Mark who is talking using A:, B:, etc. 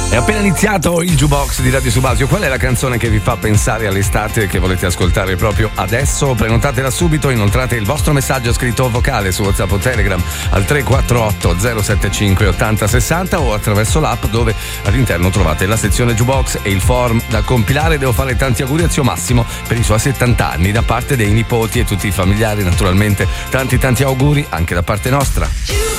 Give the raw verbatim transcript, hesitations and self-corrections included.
A: È appena iniziato il Jukebox di Radio Subasio. Qual è la canzone che vi fa pensare all'estate che volete ascoltare proprio adesso? Prenotatela subito, inoltrate il vostro messaggio scritto o vocale su WhatsApp o Telegram al tre quattro otto zero sette cinque otto zero sei zero o attraverso l'app, dove all'interno trovate la sezione Jukebox e il form da compilare. Devo fare tanti auguri a zio Massimo per i suoi settanta anni da parte dei nipoti e tutti i familiari, naturalmente tanti tanti auguri anche da parte nostra.